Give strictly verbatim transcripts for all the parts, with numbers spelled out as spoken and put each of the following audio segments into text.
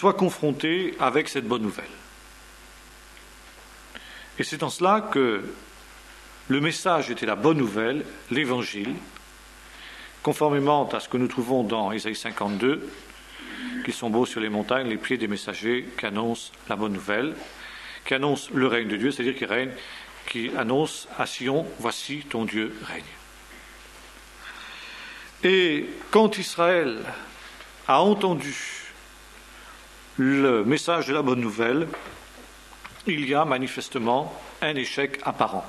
soient confrontés avec cette bonne nouvelle. Et c'est en cela que le message était la bonne nouvelle, l'évangile, conformément à ce que nous trouvons dans Ésaïe cinquante-deux, qui sont beaux sur les montagnes, les pieds des messagers qui annoncent la bonne nouvelle, qui annoncent le règne de Dieu, c'est-à-dire qui règne, qui annonce à Sion, voici ton Dieu règne. Et quand Israël a entendu le message de la bonne nouvelle, il y a manifestement un échec apparent.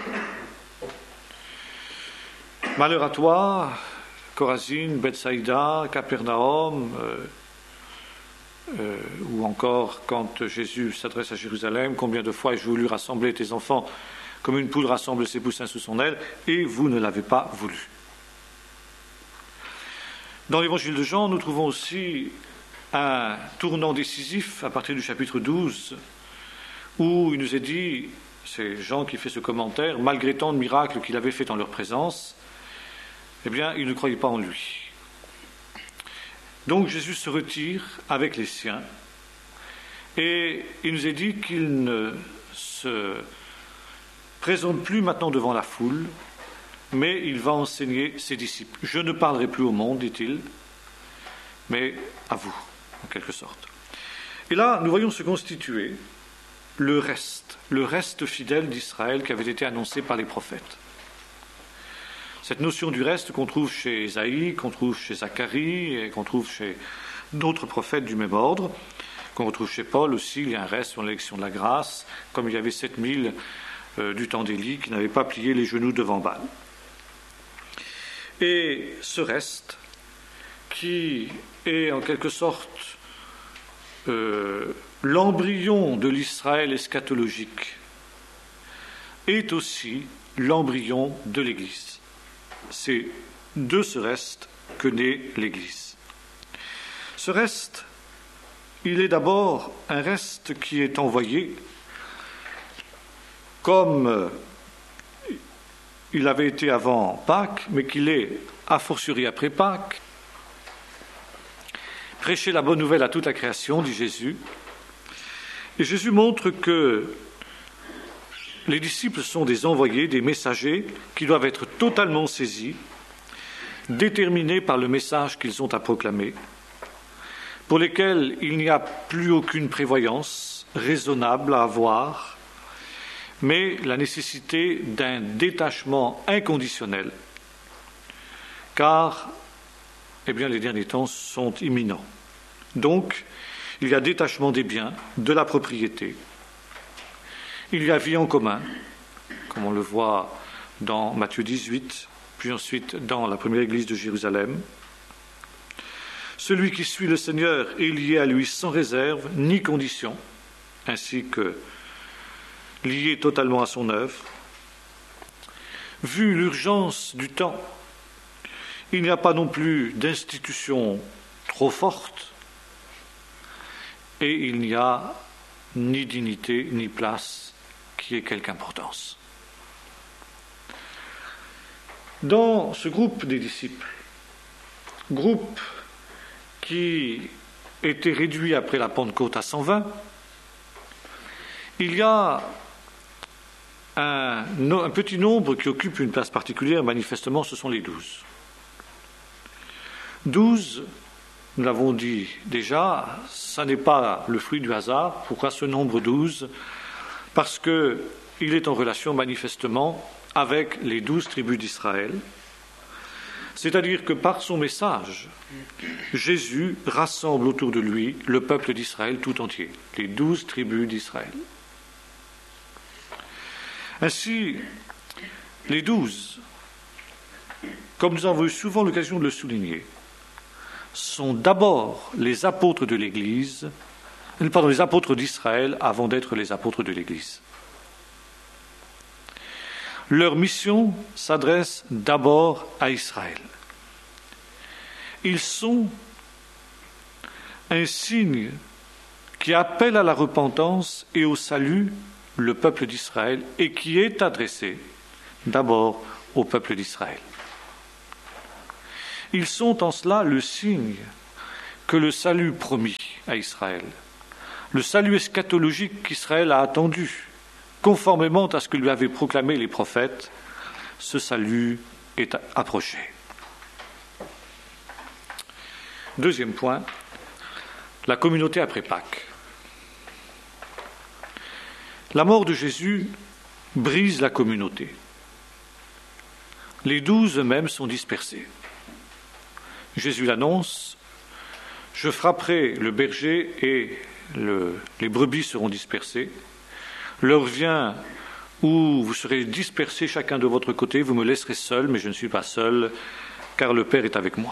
Malheur à toi, Chorazine, Bethsaïda, Capernaum, euh, euh, ou encore quand Jésus s'adresse à Jérusalem, combien de fois ai-je voulu rassembler tes enfants comme une poule rassemble ses poussins sous son aile, et vous ne l'avez pas voulu. Dans l'évangile de Jean, nous trouvons aussi un tournant décisif à partir du chapitre douze, où il nous est dit, c'est Jean qui fait ce commentaire, malgré tant de miracles qu'il avait fait en leur présence, eh bien, ils ne croyaient pas en lui. Donc Jésus se retire avec les siens, et il nous est dit qu'il ne se présente plus maintenant devant la foule, mais il va enseigner ses disciples. Je ne parlerai plus au monde, dit-il, mais à vous, en quelque sorte. Et là, nous voyons se constituer le reste, le reste fidèle d'Israël qui avait été annoncé par les prophètes. Cette notion du reste qu'on trouve chez Ésaïe, qu'on trouve chez Zacharie, et qu'on trouve chez d'autres prophètes du même ordre, qu'on retrouve chez Paul aussi, il y a un reste sur l'élection de la grâce, comme il y avait sept mille euh, du temps d'Élie qui n'avaient pas plié les genoux devant Baal. Et ce reste, qui est en quelque sorte euh, l'embryon de l'Israël eschatologique, est aussi l'embryon de l'Église. C'est de ce reste que naît l'Église. Ce reste, il est d'abord un reste qui est envoyé comme il avait été avant Pâques, mais qu'il est a fortiori après Pâques. Prêcher la bonne nouvelle à toute la création, dit Jésus. Et Jésus montre que les disciples sont des envoyés, des messagers qui doivent être totalement saisis, déterminés par le message qu'ils ont à proclamer, pour lesquels il n'y a plus aucune prévoyance raisonnable à avoir, mais la nécessité d'un détachement inconditionnel, car eh bien, les derniers temps sont imminents. Donc, il y a détachement des biens, de la propriété. Il y a vie en commun, comme on le voit dans Matthieu dix-huit, puis ensuite dans la première église de Jérusalem. Celui qui suit le Seigneur est lié à lui sans réserve ni condition, ainsi que lié totalement à son œuvre. Vu l'urgence du temps, il n'y a pas non plus d'institution trop forte, et il n'y a ni dignité ni place qui ait quelque importance. Dans ce groupe des disciples, groupe qui était réduit après la Pentecôte à cent vingt, il y a un, un petit nombre qui occupe une place particulière, manifestement ce sont les douze. Douze, nous l'avons dit déjà, ça n'est pas le fruit du hasard. Pourquoi ce nombre douze ? Parce qu'il est en relation manifestement avec les douze tribus d'Israël. C'est-à-dire que par son message, Jésus rassemble autour de lui le peuple d'Israël tout entier, les douze tribus d'Israël. Ainsi, les douze, comme nous avons eu souvent l'occasion de le souligner, sont d'abord les apôtres de l'Église, pardon, les apôtres d'Israël avant d'être les apôtres de l'Église. Leur mission s'adresse d'abord à Israël. Ils sont un signe qui appelle à la repentance et au salut le peuple d'Israël et qui est adressé d'abord au peuple d'Israël. Ils sont en cela le signe que le salut promis à Israël, le salut eschatologique qu'Israël a attendu, conformément à ce que lui avaient proclamé les prophètes, ce salut est approché. Deuxième point, la communauté après Pâques. La mort de Jésus brise la communauté. Les douze eux-mêmes sont dispersés. Jésus l'annonce, « Je frapperai le berger et le, les brebis seront dispersées. L'heure vient où vous serez dispersés chacun de votre côté, vous me laisserez seul, mais je ne suis pas seul, car le Père est avec moi. »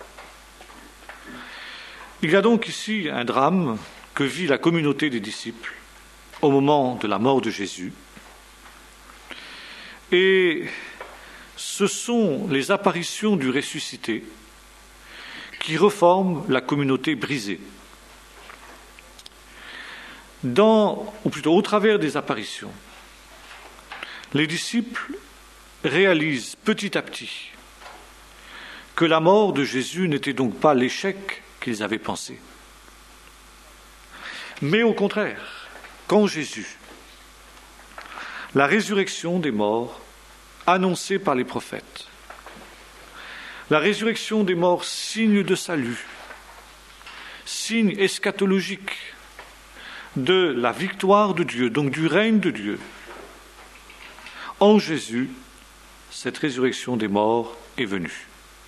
Il y a donc ici un drame que vit la communauté des disciples au moment de la mort de Jésus. Et ce sont les apparitions du ressuscité qui reforment la communauté brisée. Dans, ou plutôt au travers des apparitions, les disciples réalisent petit à petit que la mort de Jésus n'était donc pas l'échec qu'ils avaient pensé, mais au contraire, quand Jésus, la résurrection des morts annoncée par les prophètes, la résurrection des morts, signe de salut, signe eschatologique de la victoire de Dieu, donc du règne de Dieu. En Jésus, cette résurrection des morts est venue.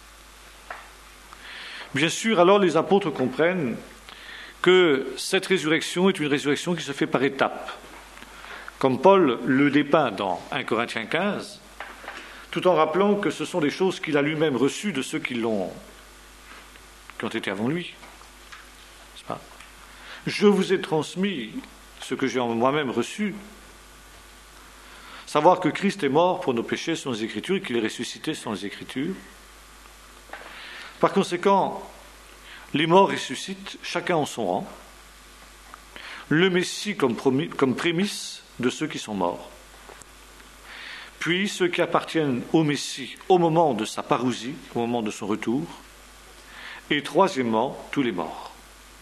Bien sûr, alors les apôtres comprennent que cette résurrection est une résurrection qui se fait par étapes, comme Paul le dépeint dans un Corinthiens quinze, tout en rappelant que ce sont des choses qu'il a lui-même reçues de ceux qui l'ont, qui ont été avant lui. N'est-ce pas ? Je vous ai transmis ce que j'ai en moi-même reçu, savoir que Christ est mort pour nos péchés selon les Écritures et qu'il est ressuscité selon les Écritures. Par conséquent, les morts ressuscitent, chacun en son rang, le Messie comme, promis, comme prémisse de ceux qui sont morts, puis ceux qui appartiennent au Messie au moment de sa parousie, au moment de son retour, et troisièmement, tous les morts.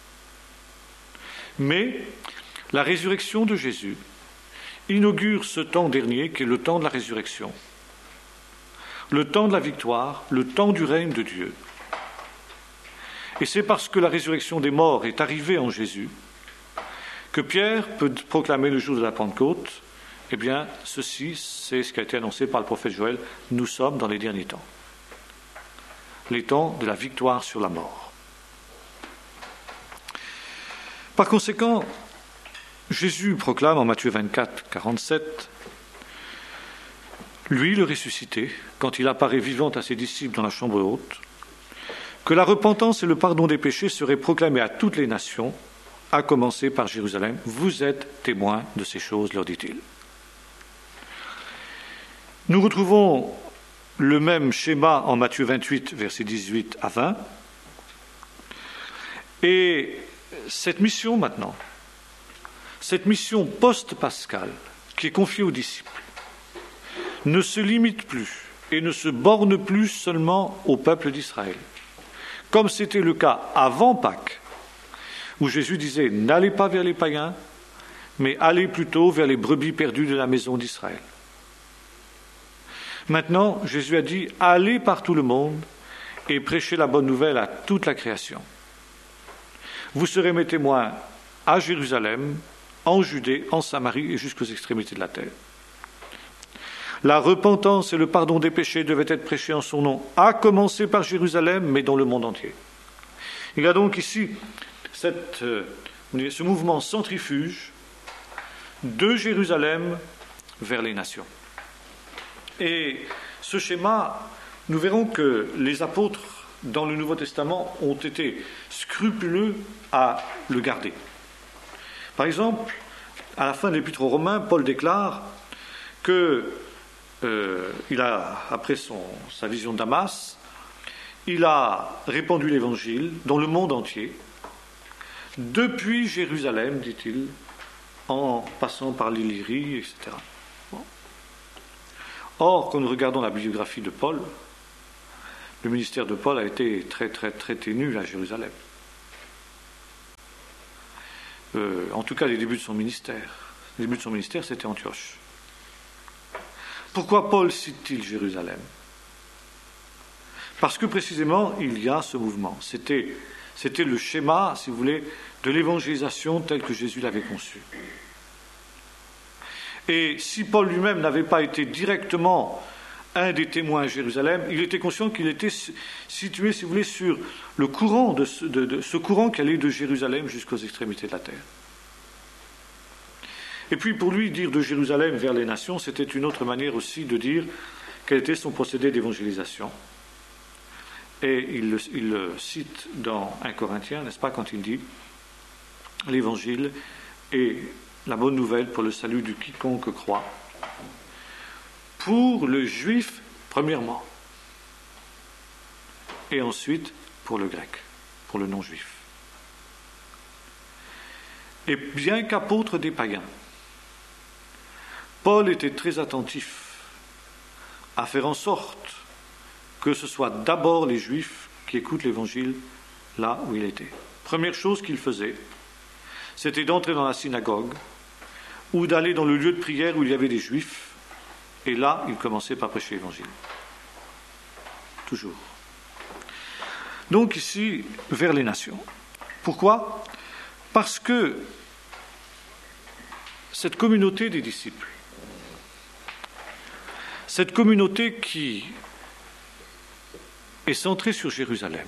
Mais la résurrection de Jésus inaugure ce temps dernier qui est le temps de la résurrection, le temps de la victoire, le temps du règne de Dieu. Et c'est parce que la résurrection des morts est arrivée en Jésus que Pierre peut proclamer le jour de la Pentecôte, eh bien, ceci, c'est ce qui a été annoncé par le prophète Joël, nous sommes dans les derniers temps, les temps de la victoire sur la mort. Par conséquent, Jésus proclame en Matthieu vingt-quatre, quarante-sept, lui, le ressuscité, quand il apparaît vivant à ses disciples dans la chambre haute, que la repentance et le pardon des péchés seraient proclamés à toutes les nations, à commencer par Jérusalem. Vous êtes témoins de ces choses, leur dit-il. Nous retrouvons le même schéma en Matthieu vingt-huit, versets dix-huit à vingt. Et cette mission maintenant, cette mission post-pascale qui est confiée aux disciples, ne se limite plus et ne se borne plus seulement au peuple d'Israël, comme c'était le cas avant Pâques, où Jésus disait « N'allez pas vers les païens, mais allez plutôt vers les brebis perdues de la maison d'Israël ». Maintenant, Jésus a dit « Allez par tout le monde et prêchez la bonne nouvelle à toute la création. Vous serez mes témoins à Jérusalem, en Judée, en Samarie et jusqu'aux extrémités de la terre. » La repentance et le pardon des péchés devaient être prêchés en son nom, à commencer par Jérusalem, mais dans le monde entier. Il y a donc ici cette, euh, ce mouvement centrifuge de Jérusalem vers les nations. Et ce schéma, nous verrons que les apôtres dans le Nouveau Testament ont été scrupuleux à le garder. Par exemple, à la fin de l'Épître aux Romains, Paul déclare que euh, il a, après son, sa vision de Damas, il a répandu l'Évangile dans le monde entier, depuis Jérusalem, dit-il, en passant par l'Illyrie, et cetera. Bon. Or, quand nous regardons la biographie de Paul, le ministère de Paul a été très, très, très ténu à Jérusalem. euh, en tout cas les débuts de son ministère. Les débuts de son ministère, c'était Antioche. Pourquoi Paul cite-t-il Jérusalem? Parce que précisément, il y a ce mouvement. C'était, c'était le schéma, si vous voulez, de l'évangélisation tel que Jésus l'avait conçu. Et si Paul lui-même n'avait pas été directement un des témoins à Jérusalem, il était conscient qu'il était situé, si vous voulez, sur le courant de ce, de, de ce courant qui allait de Jérusalem jusqu'aux extrémités de la terre. Et puis pour lui, dire de Jérusalem vers les nations, c'était une autre manière aussi de dire quel était son procédé d'évangélisation. Et il le, il le cite dans un Corinthiens, n'est-ce pas, quand il dit « L'Évangile est la bonne nouvelle pour le salut de quiconque croit, pour le juif, premièrement, et ensuite pour le grec, pour le non-juif. Et bien qu'apôtre des païens, Paul était très attentif à faire en sorte que ce soit d'abord les Juifs qui écoutent l'Évangile là où il était. Première chose qu'il faisait, c'était d'entrer dans la synagogue ou d'aller dans le lieu de prière où il y avait des Juifs, et là, il commençait par prêcher l'Évangile. Toujours. Donc ici, vers les nations. Pourquoi? Parce que cette communauté des disciples, cette communauté qui est centrée sur Jérusalem,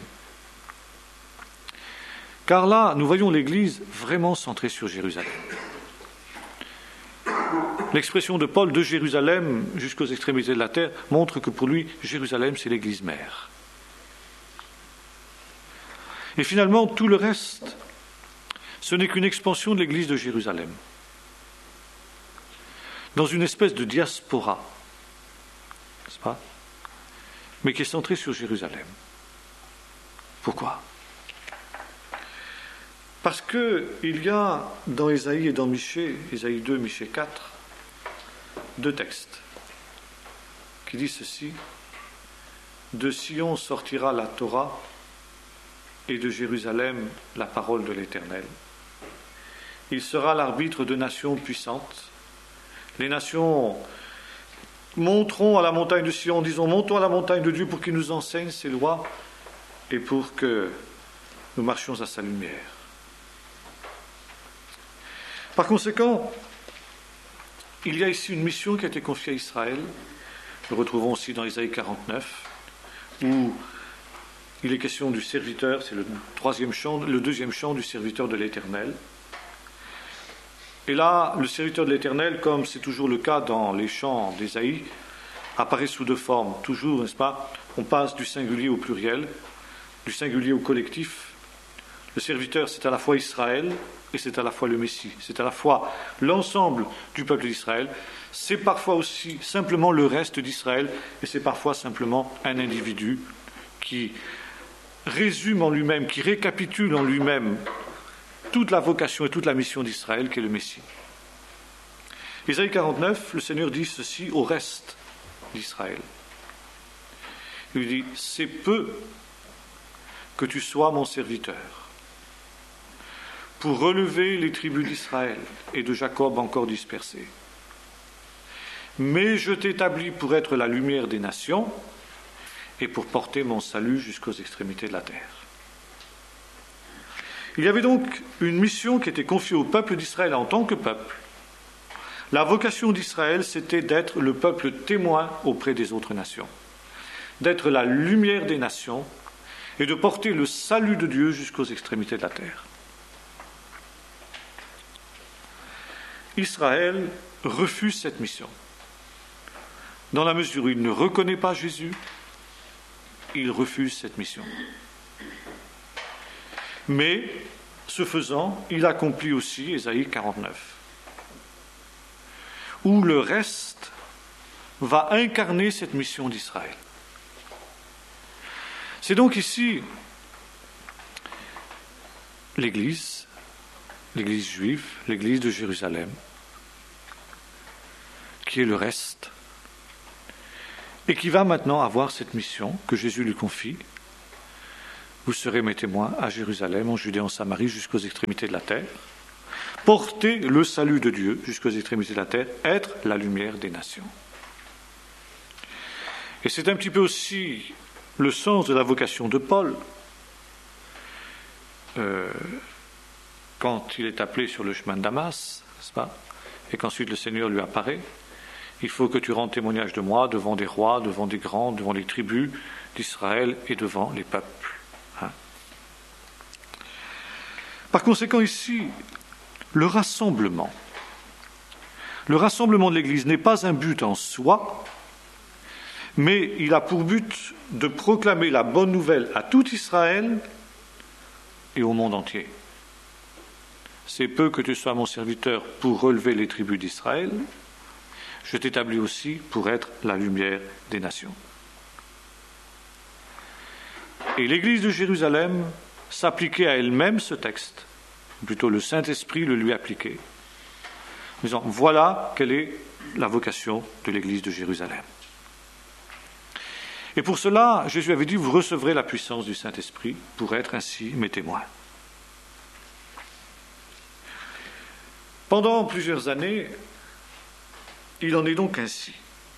car là, nous voyons l'Église vraiment centrée sur Jérusalem. L'expression de Paul de Jérusalem jusqu'aux extrémités de la terre montre que pour lui, Jérusalem, c'est l'Église mère. Et finalement, tout le reste, ce n'est qu'une expansion de l'Église de Jérusalem, dans une espèce de diaspora, n'est-ce pas? Mais qui est centrée sur Jérusalem. Pourquoi? Parce qu'il y a dans Ésaïe et dans Michée, Ésaïe deux, Michée quatre, deux textes qui disent ceci: de Sion sortira la Torah et de Jérusalem la parole de l'Éternel. Il sera l'arbitre de nations puissantes. Les nations monteront à la montagne de Sion, disons, montons à la montagne de Dieu pour qu'il nous enseigne ses lois et pour que nous marchions à sa lumière. Par conséquent, il y a ici une mission qui a été confiée à Israël. Nous retrouvons aussi dans Ésaïe quarante-neuf, où il est question du serviteur, c'est le troisième chant, le deuxième chant du serviteur de l'Éternel. Et là, le serviteur de l'Éternel, comme c'est toujours le cas dans les chants d'Ésaïe, apparaît sous deux formes. Toujours, n'est-ce pas? On passe du singulier au pluriel, du singulier au collectif. Le serviteur, c'est à la fois Israël et c'est à la fois le Messie. C'est à la fois l'ensemble du peuple d'Israël, c'est parfois aussi simplement le reste d'Israël, et c'est parfois simplement un individu qui résume en lui-même, qui récapitule en lui-même toute la vocation et toute la mission d'Israël, qui est le Messie. Ésaïe quarante-neuf, le Seigneur dit ceci au reste d'Israël. Il dit: c'est peu que tu sois mon serviteur, pour relever les tribus d'Israël et de Jacob encore dispersés. Mais je t'établis pour être la lumière des nations et pour porter mon salut jusqu'aux extrémités de la terre. Il y avait donc une mission qui était confiée au peuple d'Israël en tant que peuple. La vocation d'Israël, c'était d'être le peuple témoin auprès des autres nations, d'être la lumière des nations et de porter le salut de Dieu jusqu'aux extrémités de la terre. Israël refuse cette mission. Dans la mesure où il ne reconnaît pas Jésus, il refuse cette mission. Mais, ce faisant, il accomplit aussi Ésaïe quarante-neuf, où le reste va incarner cette mission d'Israël. C'est donc ici l'Église, l'Église juive, l'Église de Jérusalem, qui est le reste, et qui va maintenant avoir cette mission que Jésus lui confie. Vous serez mes témoins à Jérusalem, en Judée, en Samarie, jusqu'aux extrémités de la terre. porter le salut de Dieu jusqu'aux extrémités de la terre, être la lumière des nations. Et c'est un petit peu aussi le sens de la vocation de Paul, euh, quand il est appelé sur le chemin de Damas, n'est-ce pas, et qu'ensuite le Seigneur lui apparaît. Il faut que tu rendes témoignage de moi devant des rois, devant des grands, devant les tribus d'Israël et devant les peuples. Hein. Par conséquent, ici, le rassemblement, le rassemblement de l'Église n'est pas un but en soi, mais il a pour but de proclamer la bonne nouvelle à tout Israël et au monde entier. C'est peu que tu sois mon serviteur pour relever les tribus d'Israël, je t'établis aussi pour être la lumière des nations. Et l'Église de Jérusalem s'appliquait à elle-même ce texte, plutôt le Saint-Esprit le lui appliquait, en disant voilà quelle est la vocation de l'Église de Jérusalem. Et pour cela, Jésus avait dit vous recevrez la puissance du Saint-Esprit pour être ainsi mes témoins. Pendant plusieurs années, il en est donc ainsi.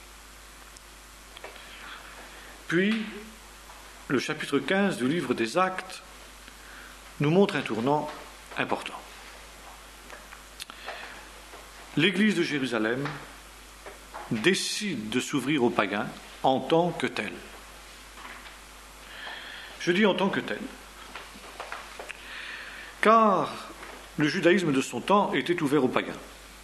Puis, le chapitre quinze du livre des Actes nous montre un tournant important. L'Église de Jérusalem décide de s'ouvrir aux païens en tant que telle. Je dis en tant que telle, car le judaïsme de son temps était ouvert aux païens.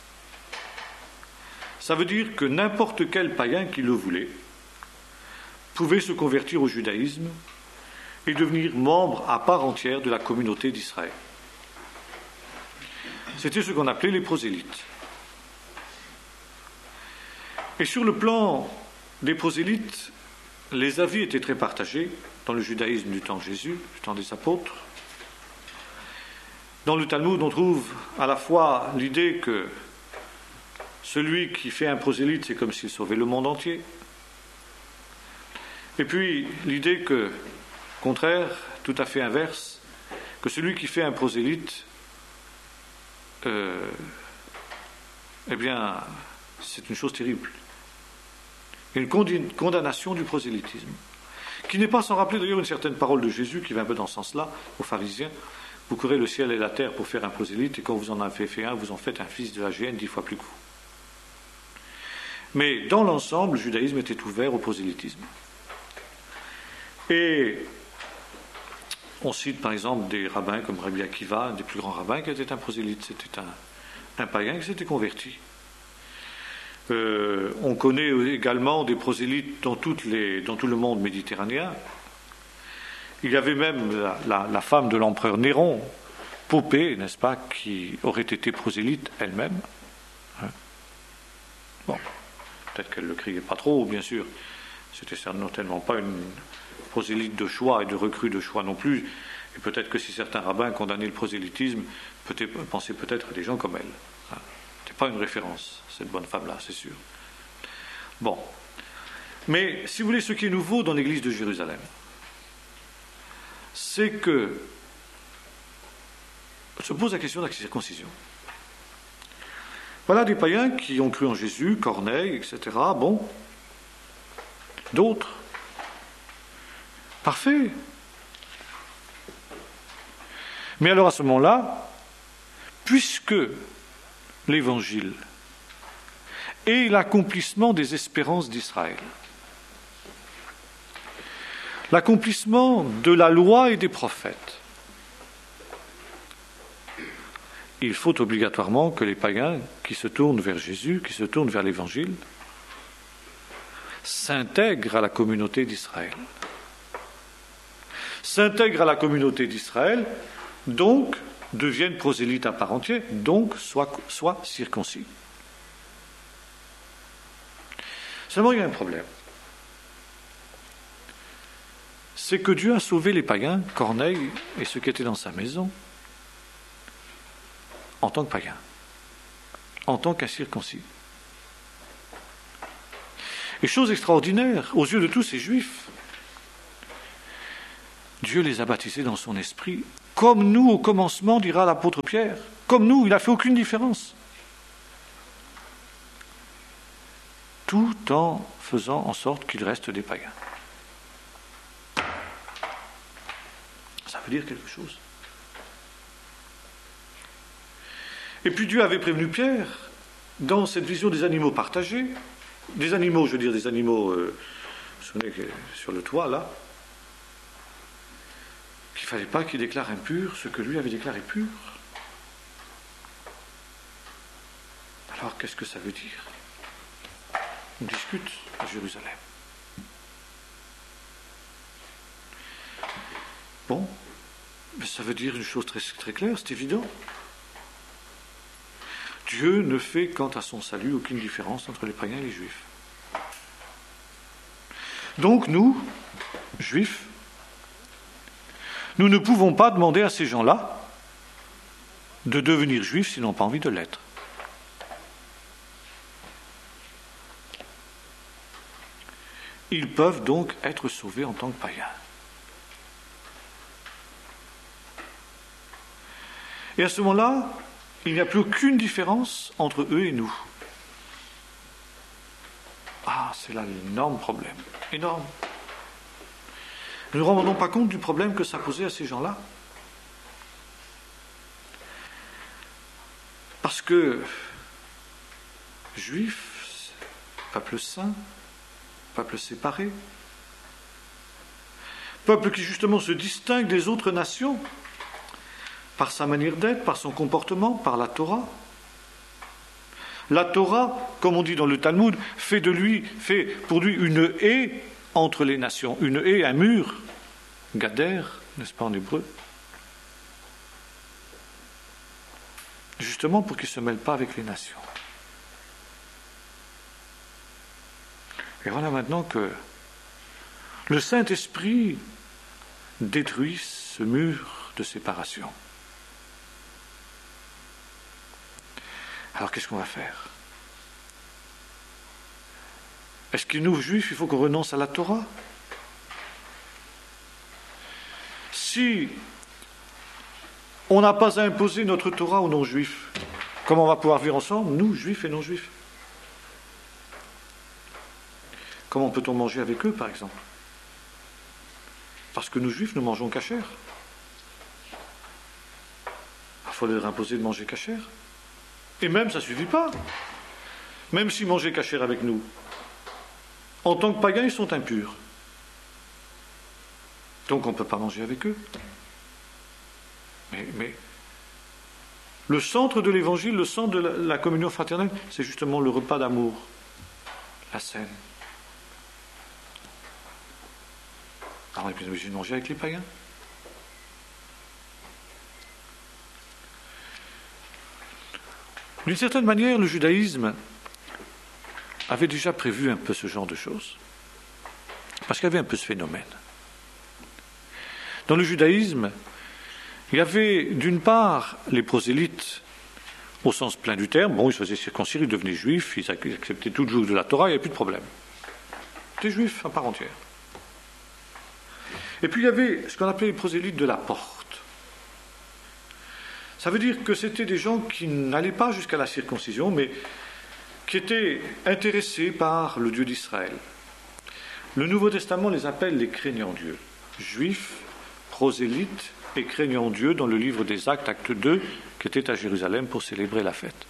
Ça veut dire que n'importe quel païen qui le voulait pouvait se convertir au judaïsme et devenir membre à part entière de la communauté d'Israël. C'était ce qu'on appelait les prosélytes. Et sur le plan des prosélytes, les avis étaient très partagés dans le judaïsme du temps de Jésus, du temps des apôtres. Dans le Talmud, on trouve à la fois l'idée que celui qui fait un prosélyte, c'est comme s'il sauvait le monde entier. Et puis l'idée que, contraire, tout à fait inverse, que celui qui fait un prosélyte, euh, eh bien, c'est une chose terrible. Une condamnation du prosélytisme, qui n'est pas sans rappeler d'ailleurs une certaine parole de Jésus qui va un peu dans ce sens-là, aux pharisiens. Vous courez le ciel et la terre pour faire un prosélyte, et quand vous en avez fait un, vous en faites un fils de la géhenne dix fois plus que vous. Mais dans l'ensemble, le judaïsme était ouvert au prosélytisme. Et on cite par exemple des rabbins comme Rabbi Akiva, des plus grands rabbins, qui étaient un prosélyte, c'était un, un païen qui s'était converti. Euh, on connaît également des prosélytes dans, toutes les, dans tout le monde méditerranéen. Il y avait même la, la, la femme de l'empereur Néron, Popée, n'est-ce pas, qui aurait été prosélyte elle-même. Hein. Bon, peut-être qu'elle ne le criait pas trop, bien sûr. C'était certainement pas une prosélyte de choix et de recrue de choix non plus. Et peut-être que si certains rabbins condamnaient le prosélytisme, peut-être, pensaient peut-être à des gens comme elle. Hein. Ce n'était pas une référence, cette bonne femme-là, c'est sûr. Bon. Mais, si vous voulez, ce qui est nouveau dans l'église de Jérusalem, c'est que se pose la question de la circoncision. Voilà des païens qui ont cru en Jésus, Corneille, et cetera. Bon. D'autres. Parfait. Mais alors à ce moment-là, puisque l'Évangile est l'accomplissement des espérances d'Israël, l'accomplissement de la loi et des prophètes, il faut obligatoirement que les païens qui se tournent vers Jésus, qui se tournent vers l'Évangile, s'intègrent à la communauté d'Israël. S'intègrent à la communauté d'Israël, donc deviennent prosélytes à part entière, donc soient, soient circoncis. Seulement, il y a un problème. C'est que Dieu a sauvé les païens, Corneille et ceux qui étaient dans sa maison, en tant que païens, en tant qu'incirconcis. Et chose extraordinaire, aux yeux de tous ces juifs, Dieu les a baptisés dans son esprit comme nous au commencement, dira l'apôtre Pierre. Comme nous, il n'a fait aucune différence. Tout en faisant en sorte qu'ils restent des païens. Ça veut dire quelque chose. Et puis Dieu avait prévenu Pierre, dans cette vision des animaux partagés, des animaux, je veux dire des animaux, euh, vous vous souvenez que sur le toit là, qu'il ne fallait pas qu'il déclare impur ce que lui avait déclaré pur. Alors qu'est-ce que ça veut dire? On discute à Jérusalem. Bon, mais ça veut dire une chose très, très claire, c'est évident. Dieu ne fait, quant à son salut, aucune différence entre les païens et les juifs. Donc nous, juifs, nous ne pouvons pas demander à ces gens-là de devenir juifs s'ils n'ont pas envie de l'être. Ils peuvent donc être sauvés en tant que païens. Et à ce moment-là, il n'y a plus aucune différence entre eux et nous. Ah, c'est là l'énorme problème. Énorme. Nous ne nous rendons pas compte du problème que ça posait à ces gens-là. Parce que, juifs, peuple saint, peuple séparé, peuple qui justement se distingue des autres nations, par sa manière d'être, par son comportement, par la Torah. La Torah, comme on dit dans le Talmud, fait de lui, fait pour lui une haie entre les nations, une haie, un mur, gader, n'est-ce pas en hébreu, justement pour qu'il ne se mêle pas avec les nations. Et voilà maintenant que le Saint-Esprit détruit ce mur de séparation. Alors qu'est-ce qu'on va faire? Est-ce que nous, juifs, il faut qu'on renonce à la Torah? Si on n'a pas à imposer notre Torah aux non-juifs, comment on va pouvoir vivre ensemble, nous, juifs et non-juifs? Comment peut-on manger avec eux, par exemple? Parce que nous, juifs, nous mangeons cachère. Il faut leur imposer de manger cachère. Et même, ça ne suffit pas. Même s'ils mangeaient cachère avec nous, en tant que païens, ils sont impurs. Donc on ne peut pas manger avec eux. Mais, mais le centre de l'évangile, le centre de la, la communion fraternelle, c'est justement le repas d'amour, la scène. Alors on est bien obligé de manger avec les païens. D'une certaine manière, le judaïsme avait déjà prévu un peu ce genre de choses, parce qu'il y avait un peu ce phénomène. Dans le judaïsme, il y avait d'une part les prosélytes, au sens plein du terme, bon, ils se faisaient circoncire, ils devenaient juifs, ils acceptaient tout le joug de la Torah, il n'y avait plus de problème. Des juifs à part entière. Et puis il y avait ce qu'on appelait les prosélytes de la porte. Ça veut dire que c'était des gens qui n'allaient pas jusqu'à la circoncision, mais qui étaient intéressés par le Dieu d'Israël. Le Nouveau Testament les appelle les craignants Dieu. Juifs, prosélytes et craignants Dieu dans le livre des Actes, acte deux, qui était à Jérusalem pour célébrer la fête.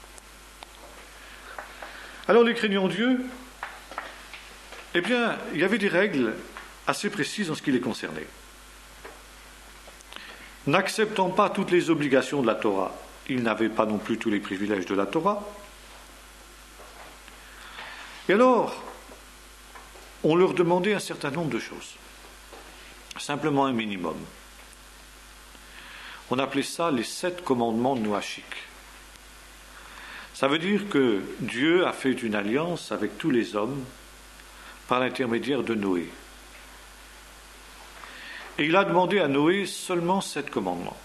Alors les craignants Dieu, eh bien, il y avait des règles assez précises en ce qui les concernait. N'acceptant pas toutes les obligations de la Torah, ils n'avaient pas non plus tous les privilèges de la Torah. Et alors, on leur demandait un certain nombre de choses. Simplement un minimum. On appelait ça les sept commandements noachiques. Ça veut dire que Dieu a fait une alliance avec tous les hommes par l'intermédiaire de Noé. Et il a demandé à Noé seulement sept commandements.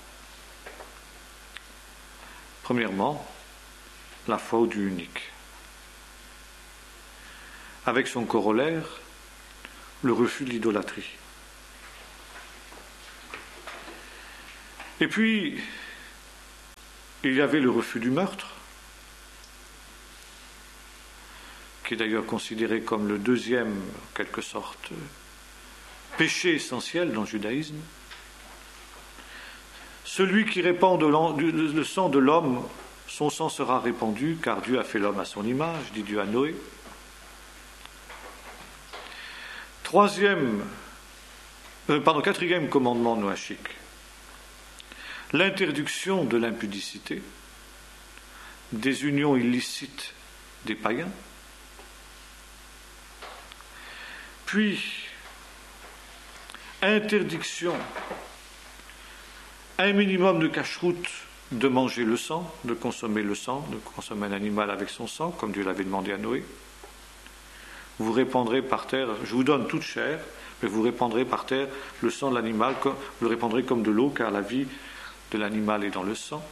Premièrement, la foi au Dieu unique. Avec son corollaire, le refus de l'idolâtrie. Et puis, il y avait le refus du meurtre, qui est d'ailleurs considéré comme le deuxième, en quelque sorte, péché essentiel dans le judaïsme. Celui qui répand le sang de l'homme, son sang sera répandu, car Dieu a fait l'homme à son image, dit Dieu à Noé. Troisième, euh, pardon, quatrième commandement noachique, l'interdiction de l'impudicité, des unions illicites des païens. Puis, interdiction, un minimum de cacheroute de manger le sang, de consommer le sang, de consommer un animal avec son sang, comme Dieu l'avait demandé à Noé. Vous répandrez par terre, je vous donne toute chair, mais vous répandrez par terre le sang de l'animal, vous le répandrez comme de l'eau, car la vie de l'animal est dans le sang.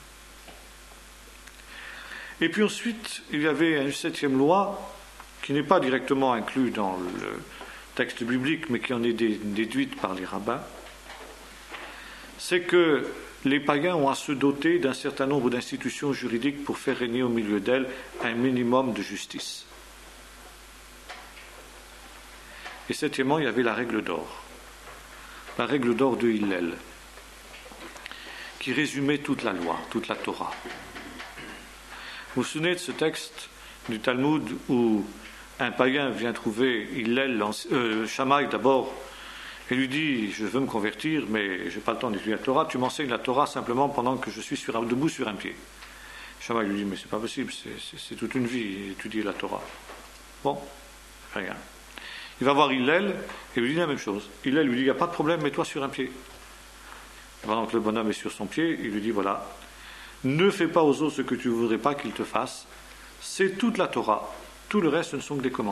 Et puis ensuite, il y avait une septième loi, qui n'est pas directement inclue dans le texte biblique, mais qui en est déduite par les rabbins, c'est que les païens ont à se doter d'un certain nombre d'institutions juridiques pour faire régner au milieu d'elles un minimum de justice. Et septièmement, il y avait la règle d'or, la règle d'or de Hillel, qui résumait toute la loi, toute la Torah. Vous vous souvenez de ce texte du Talmud où un païen vient trouver Hillel, euh, Shammai d'abord, et lui dit « Je veux me convertir, mais je n'ai pas le temps d'étudier la Torah, tu m'enseignes la Torah simplement pendant que je suis sur un, debout sur un pied. » Shammai lui dit « Mais c'est pas possible, c'est, c'est, c'est toute une vie étudier la Torah. » Bon, rien. Il va voir Hillel et lui dit la même chose. Hillel lui dit « Il n'y a pas de problème, mets-toi sur un pied. » Pendant que le bonhomme est sur son pied, il lui dit « Voilà, ne fais pas aux autres ce que tu ne voudrais pas qu'ils te fassent. C'est toute la Torah. Tout le reste, ce ne sont que des commentaires. »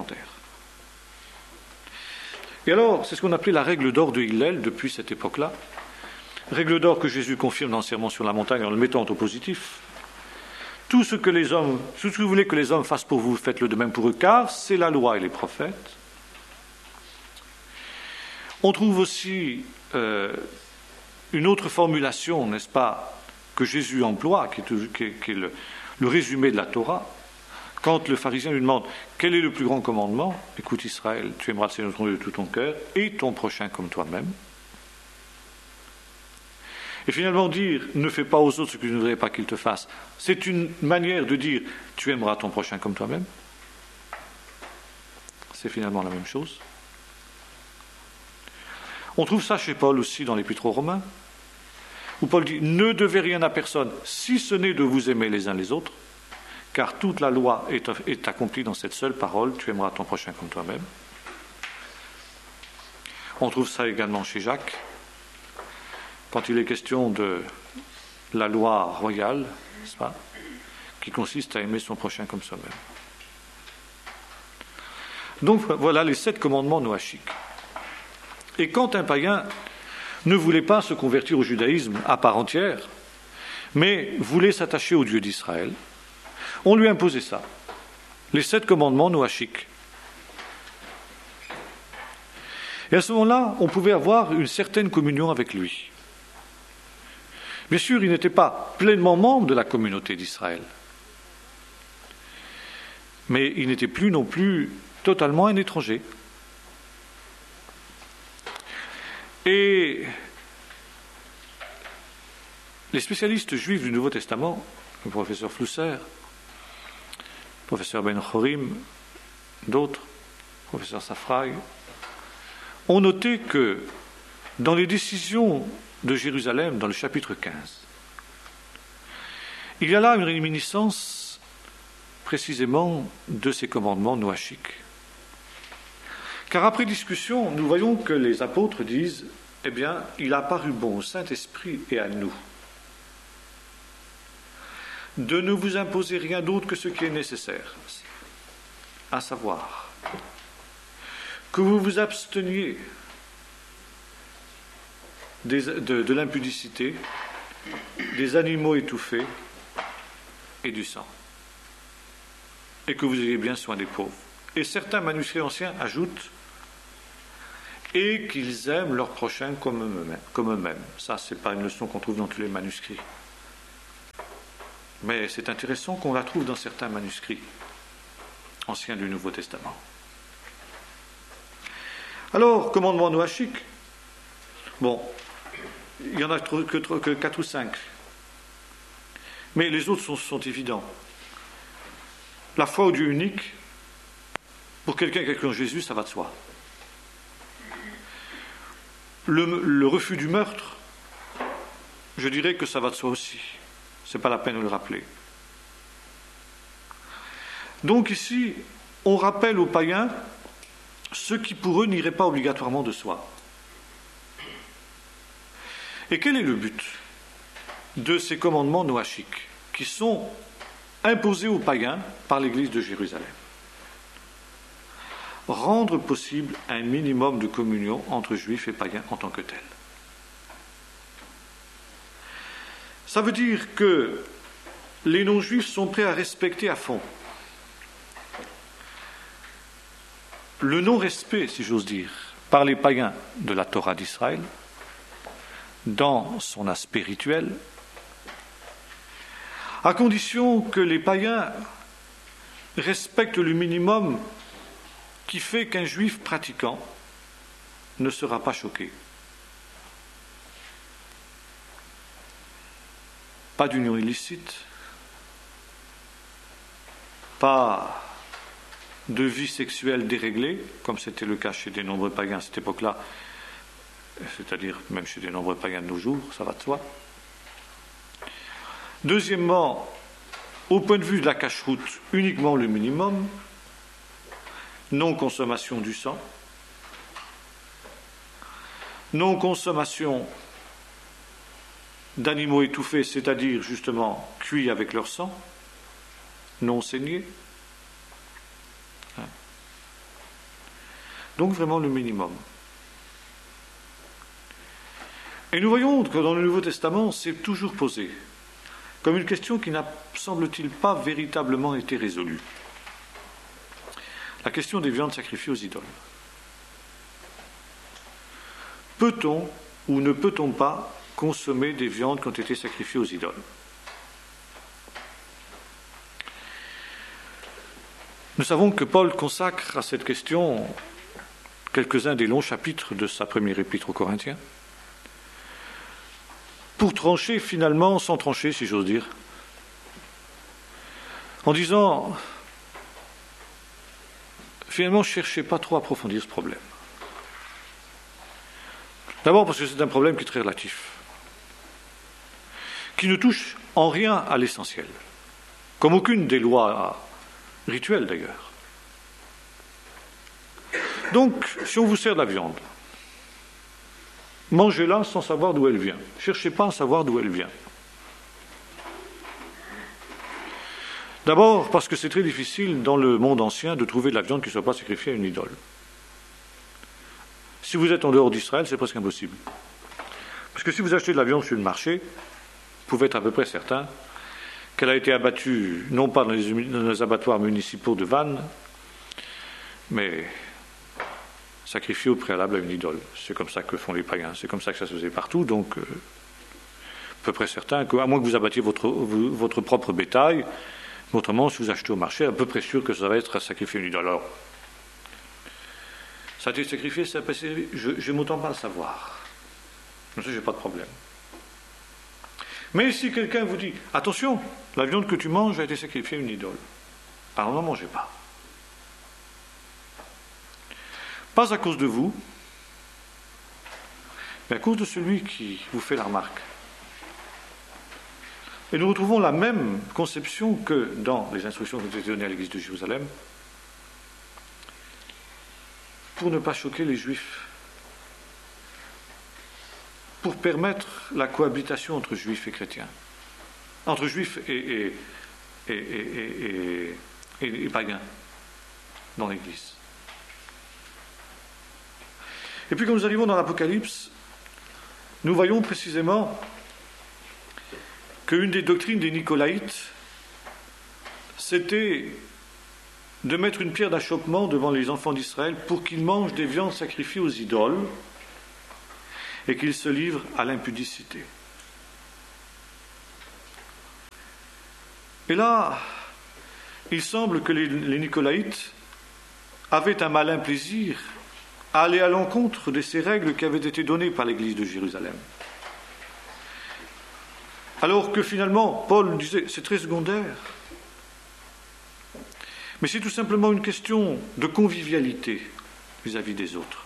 Et alors, c'est ce qu'on appelait la règle d'or de Hillel depuis cette époque-là. Règle d'or que Jésus confirme dans le Sermon sur la montagne en le mettant au positif. Tout ce que les hommes, tout ce que vous voulez que les hommes fassent pour vous, faites-le de même pour eux, car c'est la loi et les prophètes. On trouve aussi euh, une autre formulation, n'est-ce pas, que Jésus emploie, qui est, qui est, qui est le, le résumé de la Torah. Quand le pharisien lui demande quel est le plus grand commandement, écoute Israël, tu aimeras le Seigneur ton Dieu de tout ton cœur et ton prochain comme toi-même. Et finalement dire ne fais pas aux autres ce que tu ne voudrais pas qu'ils te fassent, c'est une manière de dire tu aimeras ton prochain comme toi-même. C'est finalement la même chose. On trouve ça chez Paul aussi dans l'Épître aux Romains, où Paul dit ne devez rien à personne si ce n'est de vous aimer les uns les autres. Car toute la loi est, est accomplie dans cette seule parole, tu aimeras ton prochain comme toi-même. On trouve ça également chez Jacques, quand il est question de la loi royale, n'est-ce pas, qui consiste à aimer son prochain comme soi-même. Donc voilà les sept commandements noachiques. Et quand un païen ne voulait pas se convertir au judaïsme à part entière, mais voulait s'attacher au Dieu d'Israël, on lui imposait ça, les sept commandements noachiques. Et à ce moment-là, on pouvait avoir une certaine communion avec lui. Bien sûr, il n'était pas pleinement membre de la communauté d'Israël, mais il n'était plus non plus totalement un étranger. Et les spécialistes juifs du Nouveau Testament, le professeur Flusser, professeur Ben Chorim, d'autres, professeur Safraï, ont noté que dans les décisions de Jérusalem, dans le chapitre quinze, il y a là une réminiscence précisément de ces commandements noachiques. Car après discussion, nous voyons que les apôtres disent « Eh bien, il a paru bon au Saint-Esprit et à nous de ne vous imposer rien d'autre que ce qui est nécessaire, à savoir que vous vous absteniez des, de, de l'impudicité, des animaux étouffés et du sang, et que vous ayez bien soin des pauvres. » Et certains manuscrits anciens ajoutent et qu'ils aiment leurs prochains comme eux-mêmes. Comme eux-mêmes. Ça, ce n'est pas une leçon qu'on trouve dans tous les manuscrits. Mais c'est intéressant qu'on la trouve dans certains manuscrits anciens du Nouveau Testament. Alors, commandement noachique, bon, il n'y en a que, que, que quatre ou cinq. Mais les autres sont, sont évidents. La foi au Dieu unique, pour quelqu'un qui a cru en Jésus, ça va de soi. Le, le refus du meurtre, je dirais que ça va de soi aussi. Ce n'est pas la peine de le rappeler. Donc ici, on rappelle aux païens ce qui pour eux n'irait pas obligatoirement de soi. Et quel est le but de ces commandements noachiques qui sont imposés aux païens par l'Église de Jérusalem? Rendre possible un minimum de communion entre juifs et païens en tant que tel. Ça veut dire que les non-juifs sont prêts à respecter à fond le non-respect, si j'ose dire, par les païens de la Torah d'Israël, dans son aspect rituel, à condition que les païens respectent le minimum qui fait qu'un juif pratiquant ne sera pas choqué. Pas d'union illicite, pas de vie sexuelle déréglée, comme c'était le cas chez des nombreux païens à cette époque-là, c'est-à-dire même chez des nombreux païens de nos jours, ça va de soi. Deuxièmement, au point de vue de la cacheroute, uniquement le minimum, non-consommation du sang, non-consommation d'animaux étouffés, c'est-à-dire justement cuits avec leur sang, non saignés. Donc vraiment le minimum. Et nous voyons que dans le Nouveau Testament, c'est toujours posé comme une question qui n'a, semble-t-il, pas véritablement été résolue. La question des viandes sacrifiées aux idoles. Peut-on ou ne peut-on pas consommer des viandes qui ont été sacrifiées aux idoles? Nous savons que Paul consacre à cette question quelques-uns des longs chapitres de sa première épître aux Corinthiens, pour trancher finalement, sans trancher si j'ose dire, en disant, finalement, ne cherchez pas trop à approfondir ce problème. D'abord parce que c'est un problème qui est très relatif, qui ne touche en rien à l'essentiel, comme aucune des lois rituelles d'ailleurs. Donc, si on vous sert de la viande, mangez-la sans savoir d'où elle vient. Ne cherchez pas à savoir d'où elle vient. D'abord, parce que c'est très difficile dans le monde ancien de trouver de la viande qui ne soit pas sacrifiée à une idole. Si vous êtes en dehors d'Israël, c'est presque impossible. Parce que si vous achetez de la viande sur le marché, vous pouvez être à peu près certain qu'elle a été abattue, non pas dans les, dans les abattoirs municipaux de Vannes, mais sacrifiée au préalable à une idole. C'est comme ça que font les païens, c'est comme ça que ça se faisait partout, donc euh, à peu près certain qu'à moins que vous abattiez votre, votre propre bétail, autrement, si vous achetez au marché, à peu près sûr que ça va être sacrifié à une idole. Alors, ça a été sacrifié, ça a passé, je n'aime autant pas le savoir. Comme ça, je n'ai pas de problème. Mais si quelqu'un vous dit, attention, la viande que tu manges a été sacrifiée à une idole, alors n'en mangez pas. Pas à cause de vous, mais à cause de celui qui vous fait la remarque. Et nous retrouvons la même conception que dans les instructions qui ont été données à l'Église de Jérusalem pour ne pas choquer les Juifs, pour permettre la cohabitation entre Juifs et chrétiens, entre Juifs et, et, et, et, et, et, et païens dans l'Église. Et puis quand nous arrivons dans l'Apocalypse, nous voyons précisément qu'une des doctrines des Nicolaïtes, c'était de mettre une pierre d'achoppement devant les enfants d'Israël pour qu'ils mangent des viandes sacrifiées aux idoles et qu'ils se livrent à l'impudicité. Et là, il semble que les, les Nicolaïtes avaient un malin plaisir à aller à l'encontre de ces règles qui avaient été données par l'Église de Jérusalem. Alors que finalement, Paul disait, c'est très secondaire. Mais c'est tout simplement une question de convivialité vis-à-vis des autres.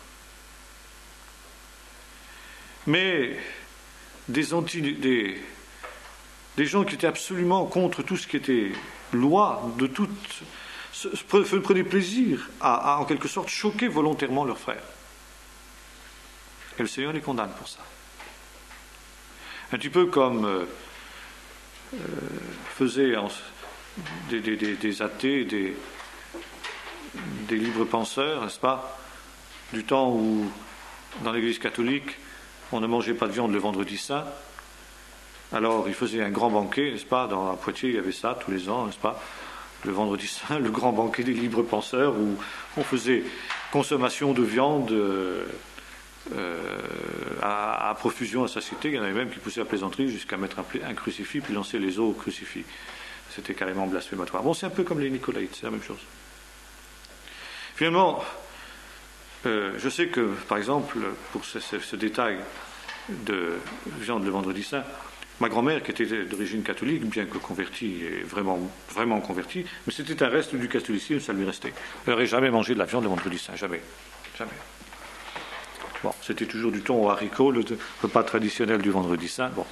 Mais des, anti, des, des gens qui étaient absolument contre tout ce qui était loi, de toute, prenaient plaisir à, à, en quelque sorte, choquer volontairement leurs frères. Et le Seigneur les condamne pour ça. Un petit peu comme euh, euh, faisaient en, des, des, des, des athées, des, des libres penseurs, n'est-ce pas, du temps où, dans l'Église catholique, on ne mangeait pas de viande le vendredi saint. Alors, ils faisaient un grand banquet, n'est-ce pas, dans à Poitiers, il y avait ça tous les ans, n'est-ce pas, le vendredi saint, le grand banquet des libres penseurs, où on faisait consommation de viande euh, euh, à, à profusion, à satiété. Il y en avait même qui poussaient la plaisanterie jusqu'à mettre un, un crucifix, puis lancer les os au crucifix. C'était carrément blasphématoire. Bon, c'est un peu comme les Nicolaïtes, c'est la même chose. Finalement, euh, je sais que, par exemple, pour ce, ce, ce détail de viande le vendredi saint, ma grand-mère, qui était d'origine catholique, bien que convertie, et vraiment, vraiment convertie, mais c'était un reste du catholicisme, ça lui restait. Elle n'aurait jamais mangé de la viande le vendredi saint, jamais. Jamais. Bon, c'était toujours du thon aux haricots, le repas traditionnel du vendredi saint. Bon.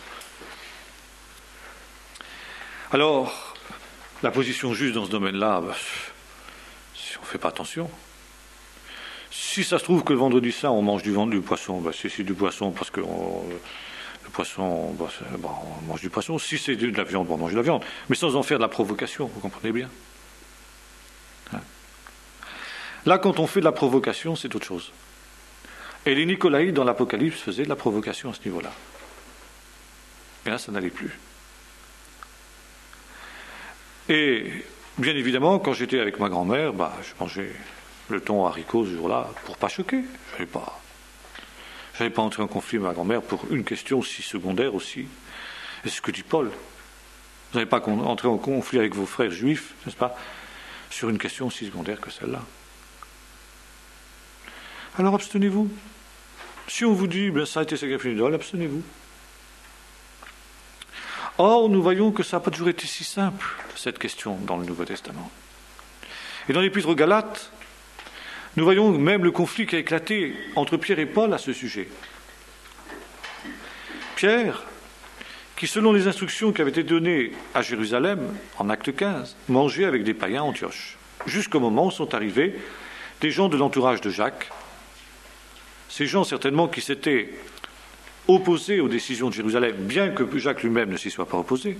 Alors, la position juste dans ce domaine-là, bah, si on ne fait pas attention. Si ça se trouve que le vendredi saint, on mange du, du poisson, bah, c'est, c'est du poisson parce que on, le poisson, bah, bah, on mange du poisson. Si c'est de la viande, on mange de la viande. Mais sans en faire de la provocation, vous comprenez bien. Hein? Là, quand on fait de la provocation, c'est autre chose. Et les Nicolaïtes, dans l'Apocalypse, faisaient de la provocation à ce niveau-là. Et là, ça n'allait plus. Et bien évidemment, quand j'étais avec ma grand-mère, bah, je mangeais le thon haricot ce jour-là pour pas choquer. Je n'allais pas, j'allais pas entrer en conflit avec ma grand-mère pour une question aussi secondaire aussi. Et c'est ce que dit Paul. Vous n'allez pas entrer en conflit avec vos frères juifs, n'est-ce pas, sur une question aussi secondaire que celle-là. Alors abstenez-vous. Si on vous dit, ben, ça a été sacrifié à l'idole, abstenez-vous. Or, nous voyons que ça n'a pas toujours été si simple, cette question, dans le Nouveau Testament. Et dans l'Épître aux Galates, nous voyons même le conflit qui a éclaté entre Pierre et Paul à ce sujet. Pierre, qui selon les instructions qui avaient été données à Jérusalem, en acte quinze, mangeait avec des païens à Antioche, jusqu'au moment où sont arrivés des gens de l'entourage de Jacques, ces gens certainement qui s'étaient opposés aux décisions de Jérusalem, bien que Jacques lui-même ne s'y soit pas opposé.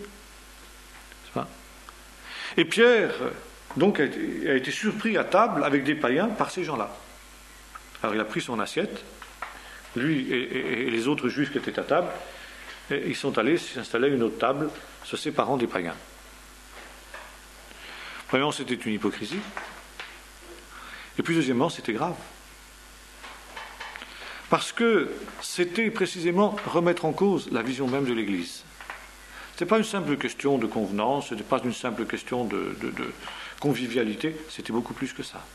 Et Pierre, donc, a été, a été surpris à table avec des païens par ces gens-là. Alors il a pris son assiette, lui et, et, et les autres juifs qui étaient à table, et ils sont allés s'installer à une autre table, se séparant des païens. Premièrement, c'était une hypocrisie, et puis deuxièmement, c'était grave. Parce que c'était précisément remettre en cause la vision même de l'Église. Ce n'était pas une simple question de convenance, ce n'était pas une simple question de, de, de convivialité, c'était beaucoup plus que ça.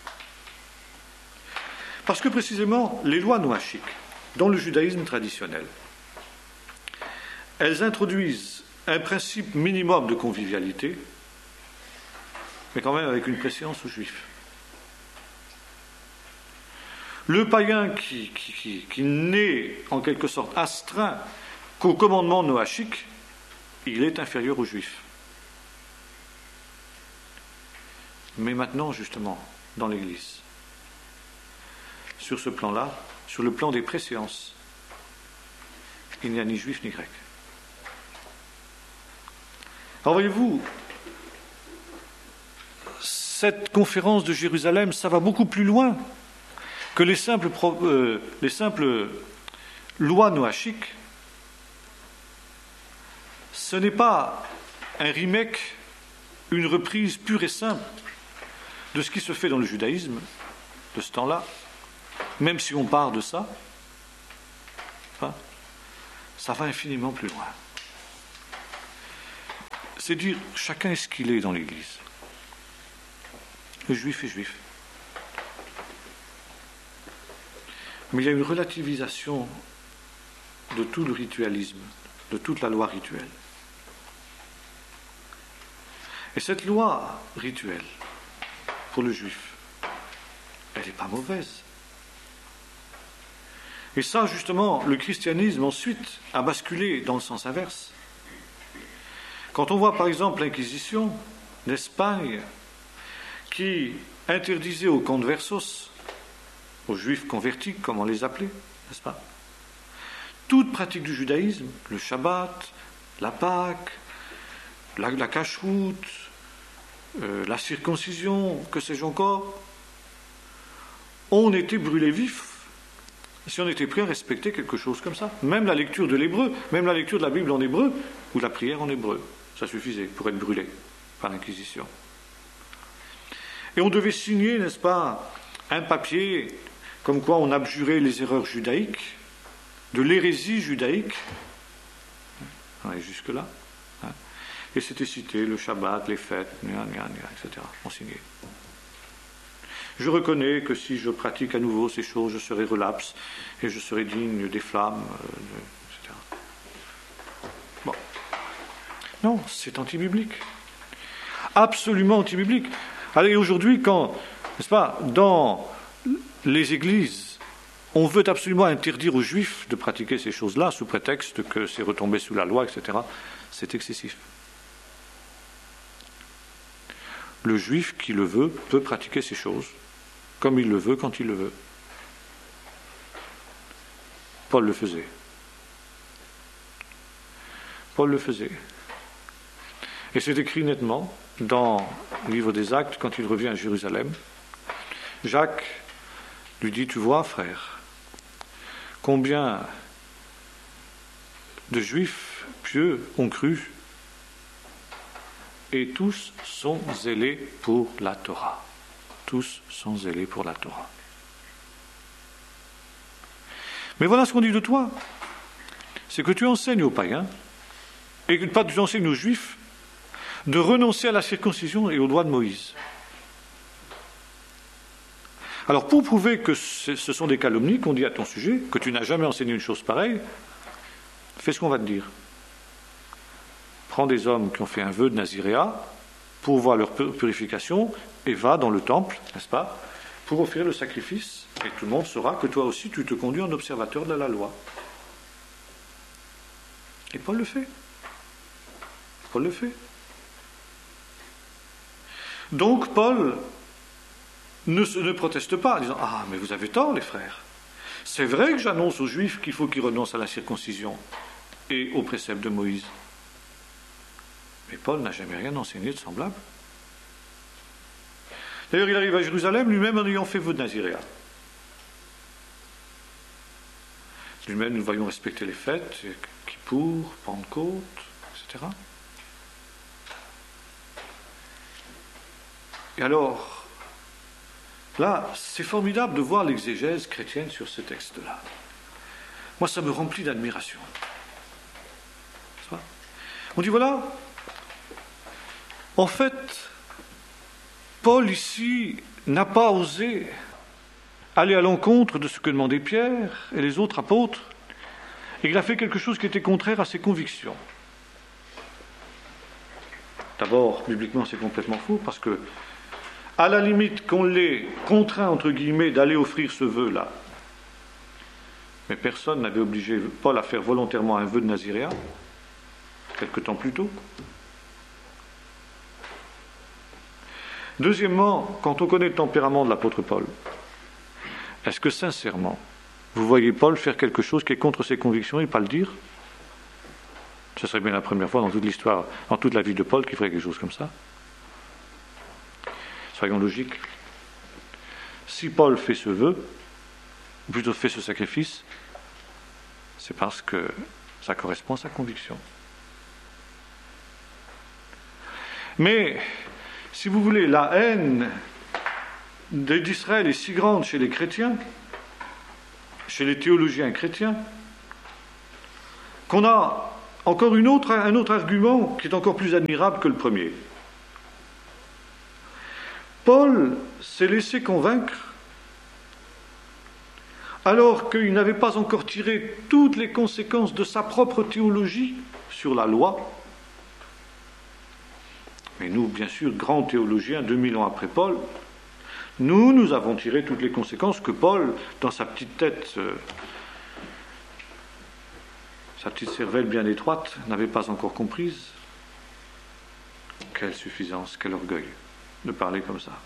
Parce que précisément, les lois noachiques, dans le judaïsme traditionnel, elles introduisent un principe minimum de convivialité, mais quand même avec une préséance aux Juifs. Le païen qui, qui, qui, qui n'est en quelque sorte astreint qu'au commandement noachique, il est inférieur aux Juifs. Mais maintenant, justement, dans l'Église, sur ce plan-là, sur le plan des préséances, il n'y a ni Juif ni Grec. Alors voyez-vous, cette conférence de Jérusalem, ça va beaucoup plus loin que les simples, euh, les simples lois noachiques. Ce n'est pas un remake, une reprise pure et simple de ce qui se fait dans le judaïsme de ce temps-là, même si on part de ça, enfin, ça va infiniment plus loin. C'est dire, chacun est ce qu'il est dans l'Église. Le juif est juif. Mais il y a une relativisation de tout le ritualisme, de toute la loi rituelle. Et cette loi rituelle, pour le juif, elle n'est pas mauvaise. Et ça, justement, le christianisme ensuite a basculé dans le sens inverse. Quand on voit par exemple l'Inquisition d'Espagne qui interdisait aux conversos, aux juifs convertis, comme on les appelait, n'est-ce pas, toute pratique du judaïsme, le Shabbat, la Pâque, la, la cache-route, euh, la circoncision, que sais-je encore, on était brûlés vifs si on était prêt à respecter quelque chose comme ça. Même la lecture de l'hébreu, même la lecture de la Bible en hébreu, ou la prière en hébreu, ça suffisait pour être brûlé par l'Inquisition. Et on devait signer, n'est-ce pas, un papier comme quoi on abjurait les erreurs judaïques, de l'hérésie judaïque, on est jusque-là, hein. Et c'était cité le Shabbat, les fêtes, et cetera. On signait. Je reconnais que si je pratique à nouveau ces choses, je serai relapse et je serai digne des flammes, et cetera. Bon. Non, c'est anti-biblique. Absolument anti-biblique. Allez, aujourd'hui, quand, n'est-ce pas, dans les églises, on veut absolument interdire aux juifs de pratiquer ces choses-là, sous prétexte que c'est retombé sous la loi, et cetera, c'est excessif. Le juif qui le veut peut pratiquer ces choses, comme il le veut, quand il le veut. Paul le faisait. Paul le faisait. Et c'est écrit nettement dans le livre des Actes, quand il revient à Jérusalem. Jacques lui dit, tu vois, frère, combien de juifs pieux ont cru, et tous sont zélés pour la Torah. Tous sont zélés pour la Torah. Mais voilà ce qu'on dit de toi. C'est que tu enseignes aux païens, et que pas tu enseignes aux juifs, de renoncer à la circoncision et aux lois de Moïse. Alors, pour prouver que ce sont des calomnies qu'on dit à ton sujet, que tu n'as jamais enseigné une chose pareille, fais ce qu'on va te dire. Prends des hommes qui ont fait un vœu de naziréat pour voir leur purification et va dans le temple, n'est-ce pas, pour offrir le sacrifice, et tout le monde saura que toi aussi tu te conduis en observateur de la loi. Et Paul le fait. Paul le fait. Donc Paul ne, ne proteste pas en disant « Ah, mais vous avez tort les frères. C'est vrai que j'annonce aux Juifs qu'il faut qu'ils renoncent à la circoncision et aux préceptes de Moïse. » Mais Paul n'a jamais rien enseigné de semblable. D'ailleurs, il arrive à Jérusalem lui-même en ayant fait vœu de naziréat. Lui-même, nous voyons respecter les fêtes, Kippour, Pentecôte, et cetera. Et alors, là, c'est formidable de voir l'exégèse chrétienne sur ce texte-là. Moi, ça me remplit d'admiration. On dit, voilà, en fait, Paul ici n'a pas osé aller à l'encontre de ce que demandaient Pierre et les autres apôtres, et il a fait quelque chose qui était contraire à ses convictions. D'abord, bibliquement, c'est complètement faux, parce que, à la limite qu'on l'ait contraint, entre guillemets, d'aller offrir ce vœu-là, mais personne n'avait obligé Paul à faire volontairement un vœu de naziréat, quelque temps plus tôt. Deuxièmement, quand on connaît le tempérament de l'apôtre Paul, est-ce que sincèrement, vous voyez Paul faire quelque chose qui est contre ses convictions et pas le dire? Ce serait bien la première fois dans toute l'histoire, dans toute la vie de Paul, qu'il ferait quelque chose comme ça. Soyons logiques. Si Paul fait ce vœu, ou plutôt fait ce sacrifice, c'est parce que ça correspond à sa conviction. Mais, si vous voulez, la haine d'Israël est si grande chez les chrétiens, chez les théologiens chrétiens, qu'on a encore une autre, un autre argument qui est encore plus admirable que le premier. Paul s'est laissé convaincre alors qu'il n'avait pas encore tiré toutes les conséquences de sa propre théologie sur la loi. Mais nous, bien sûr, grands théologiens, deux mille ans après Paul, nous, nous avons tiré toutes les conséquences que Paul, dans sa petite tête, euh, sa petite cervelle bien étroite, n'avait pas encore comprises. Quelle suffisance, quel orgueil de parler comme ça.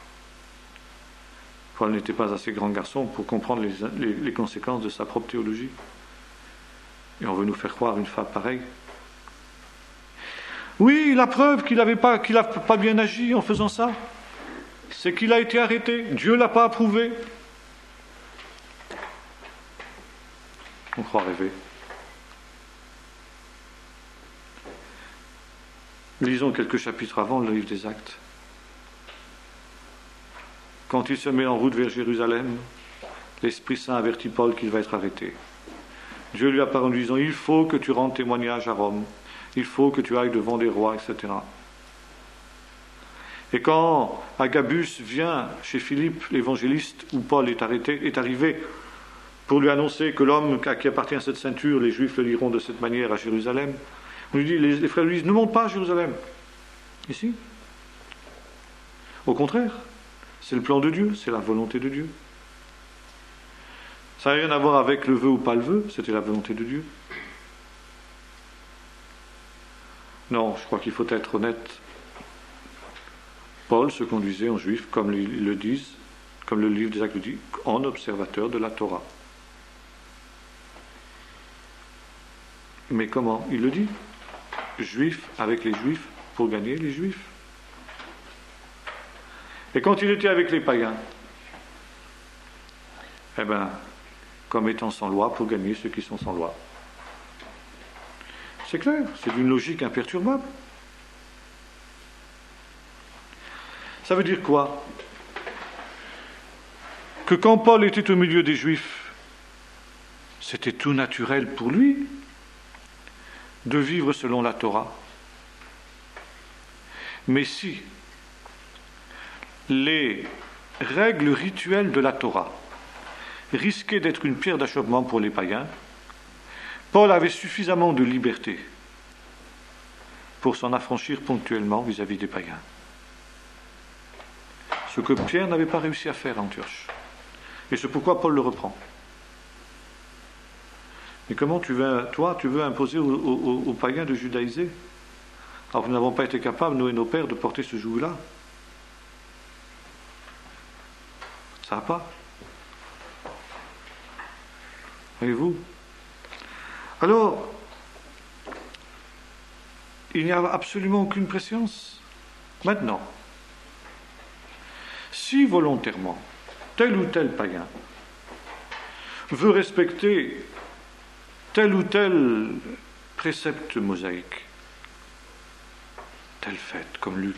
Paul n'était pas assez grand garçon pour comprendre les, les, les conséquences de sa propre théologie. Et on veut nous faire croire une fable pareille. Oui, la preuve qu'il n'avait pas, qu'il n'a pas bien agi en faisant ça, c'est qu'il a été arrêté. Dieu ne l'a pas approuvé. On croit rêver. Lisons quelques chapitres avant le livre des Actes. Quand il se met en route vers Jérusalem, l'Esprit Saint avertit Paul qu'il va être arrêté. Dieu lui apparaît en lui disant « Il faut que tu rendes témoignage à Rome. Il faut que tu ailles devant des rois, et cetera » Et quand Agabus vient chez Philippe, l'évangéliste, où Paul est arrêté, est arrivé pour lui annoncer que l'homme à qui appartient cette ceinture, les Juifs le liront de cette manière à Jérusalem, on lui dit, les, les frères lui disent « Ne monte pas à Jérusalem. » Ici. Au contraire. C'est le plan de Dieu, c'est la volonté de Dieu. Ça n'a rien à voir avec le vœu ou pas le vœu, c'était la volonté de Dieu. Non, je crois qu'il faut être honnête. Paul se conduisait en juif, comme ils le disent, comme le livre des Actes le dit, en observateur de la Torah. Mais comment il le dit? Juif avec les juifs pour gagner les juifs. Et quand il était avec les païens, eh bien, comme étant sans loi pour gagner ceux qui sont sans loi. C'est clair, c'est d'une logique imperturbable. Ça veut dire quoi? Que quand Paul était au milieu des Juifs, c'était tout naturel pour lui de vivre selon la Torah. Mais si les règles rituelles de la Torah risquaient d'être une pierre d'achoppement pour les païens, Paul avait suffisamment de liberté pour s'en affranchir ponctuellement vis-à-vis des païens. Ce que Pierre n'avait pas réussi à faire à Antioche. Et c'est pourquoi Paul le reprend. Mais comment tu veux, toi, tu veux imposer aux, aux, aux païens de judaïser? Alors nous n'avons pas été capables, nous et nos pères, de porter ce joug-là. Ça va pas. Voyez-vous? Alors, il n'y a absolument aucune prescience. Maintenant, si volontairement, tel ou tel païen veut respecter tel ou tel précepte mosaïque, telle fête, comme Luc,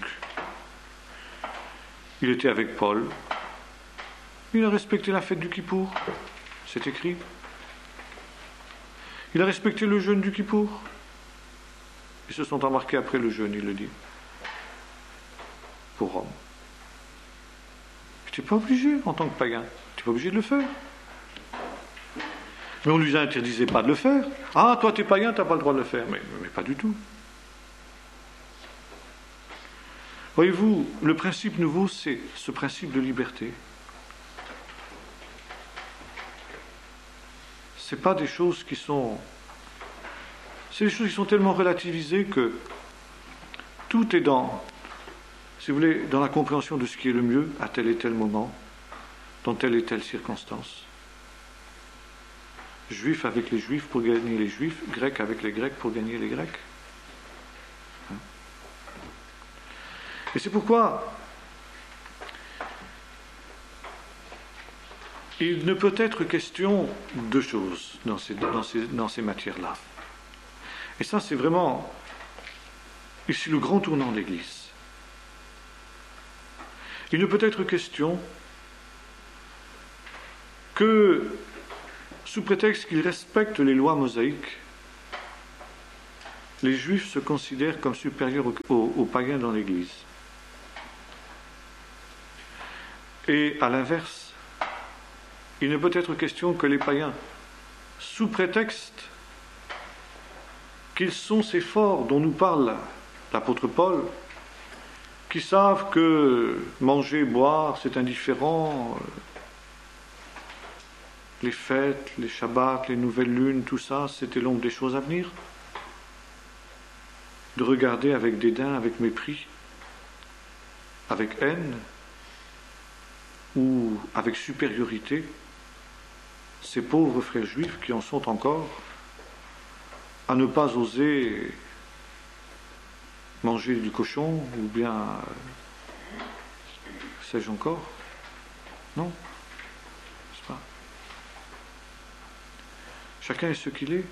il était avec Paul, il a respecté la fête du Kippour, c'est écrit. Il a respecté le jeûne du Kippour. Ils se sont embarqués après le jeûne, il le dit, pour Rome. Tu n'es pas obligé en tant que païen, tu n'es pas obligé de le faire. Mais on ne lui interdisait pas de le faire. Ah, toi tu es païen, tu n'as pas le droit de le faire. Mais, mais pas du tout. Voyez-vous, le principe nouveau, c'est ce principe de liberté. Ce n'est pas des choses qui sont... C'est des choses qui sont tellement relativisées que tout est dans, si vous voulez, dans la compréhension de ce qui est le mieux à tel et tel moment, dans telle et telle circonstance. Juifs avec les juifs pour gagner les juifs, grecs avec les grecs pour gagner les grecs. Et c'est pourquoi il ne peut être question de choses dans ces, dans ces, dans ces matières-là. Et ça, c'est vraiment ici le grand tournant de l'Église. Il ne peut être question que, sous prétexte qu'ils respectent les lois mosaïques, les Juifs se considèrent comme supérieurs aux, aux, aux païens dans l'Église. Et à l'inverse, il ne peut être question que les païens, sous prétexte qu'ils sont ces forts dont nous parle l'apôtre Paul, qui savent que manger, boire, c'est indifférent, les fêtes, les shabbats, les nouvelles lunes, tout ça, c'était l'ombre des choses à venir, de regarder avec dédain, avec mépris, avec haine ou avec supériorité ces pauvres frères juifs qui en sont encore à ne pas oser manger du cochon ou bien euh, sais-je encore. Non, n'est-ce pas? Chacun est ce qu'il est.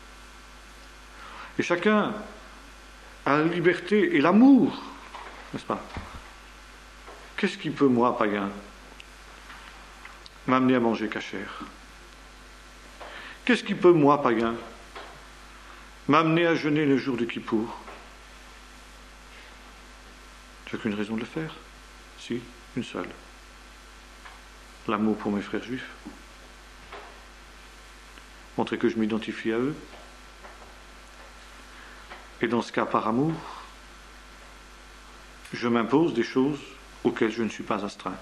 Et chacun a la liberté et l'amour, n'est-ce pas? Qu'est-ce qui peut, moi, païen, m'amener à manger cachère? Qu'est-ce qui peut, moi, païen, m'amener à jeûner le jour de Kippour? J'ai qu'une raison de le faire. Si, une seule. L'amour pour mes frères juifs. Montrer que je m'identifie à eux. Et dans ce cas, par amour, je m'impose des choses auxquelles je ne suis pas astreint.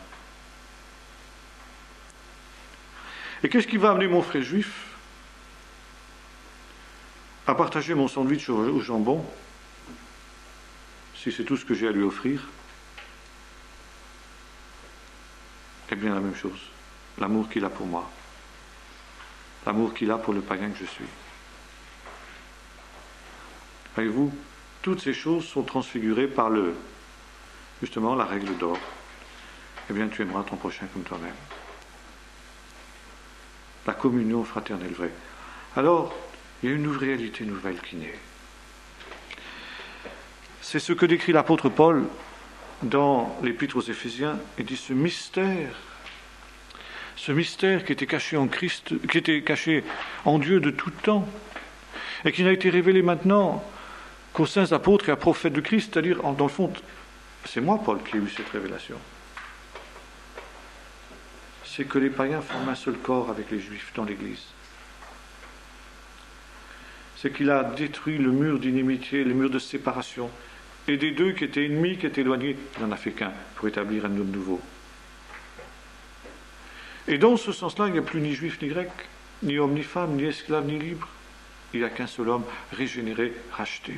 Et qu'est-ce qui va amener mon frère juif à partager mon sandwich au, au jambon, si c'est tout ce que j'ai à lui offrir? Eh bien, la même chose. L'amour qu'il a pour moi. L'amour qu'il a pour le païen que je suis. Voyez-vous, toutes ces choses sont transfigurées par le, justement, la règle d'or. Eh bien, tu aimeras ton prochain comme toi-même. La communion fraternelle vraie. Alors, il y a une réalité nouvelle qui naît. C'est ce que décrit l'apôtre Paul dans l'Épître aux Éphésiens. Il dit ce mystère, ce mystère qui était caché en Christ, qui était caché en Dieu de tout temps, et qui n'a été révélé maintenant qu'aux saints apôtres et à prophètes de Christ, c'est-à-dire, dans le fond, c'est moi, Paul, qui ai eu cette révélation. C'est que les païens forment un seul corps avec les juifs dans l'Église. C'est qu'il a détruit le mur d'inimitié, le mur de séparation, et des deux qui étaient ennemis, qui étaient éloignés, il n'en a fait qu'un pour établir un homme nouveau. Et dans ce sens-là, il n'y a plus ni juif ni grec, ni homme ni femme, ni esclave ni libre. Il n'y a qu'un seul homme régénéré, racheté.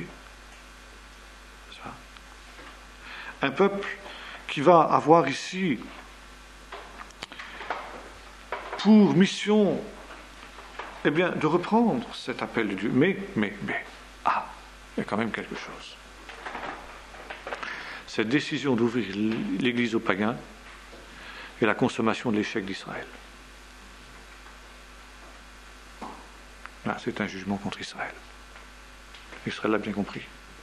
Un peuple qui va avoir ici pour mission, eh bien, de reprendre cet appel de Dieu. Mais, mais, mais, ah, il y a quand même quelque chose. Cette décision d'ouvrir l'Église aux païens est la consommation de l'échec d'Israël. Là, c'est un jugement contre Israël. Israël l'a bien compris.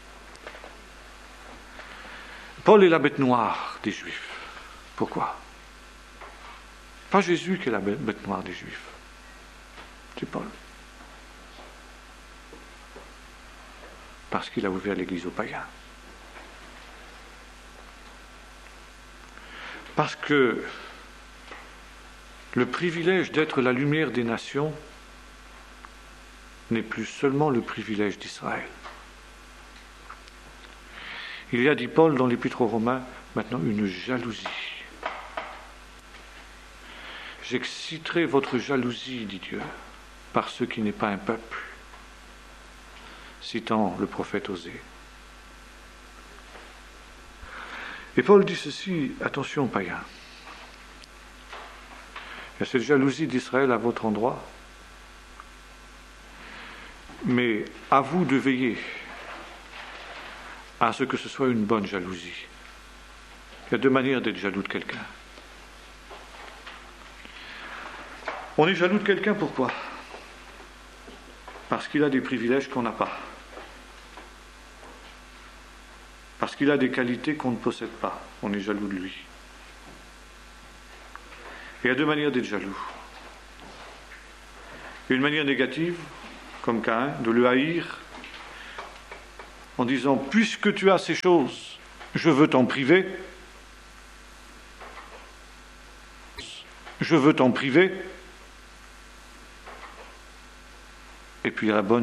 Paul est la bête noire des Juifs. Pourquoi? Pas Jésus qui est la bête noire des Juifs. C'est Paul. Parce qu'il a ouvert l'Église aux païens. Parce que le privilège d'être la lumière des nations n'est plus seulement le privilège d'Israël. Il y a, dit Paul dans l'Épître aux Romains, maintenant une jalousie. J'exciterai votre jalousie, dit Dieu, par ce qui n'est pas un peuple, citant le prophète Osée. Et Paul dit ceci, attention païens, il y a cette jalousie d'Israël à votre endroit, mais à vous de veiller à ce que ce soit une bonne jalousie. Il y a deux manières d'être jaloux de quelqu'un. On est jaloux de quelqu'un, pourquoi? Parce qu'il a des privilèges qu'on n'a pas. Parce qu'il a des qualités qu'on ne possède pas. On est jaloux de lui. Il y a deux manières d'être jaloux. Une manière négative, comme Caïn, de le haïr, en disant « Puisque tu as ces choses, je veux t'en priver. Je veux t'en priver. » Et puis la bonne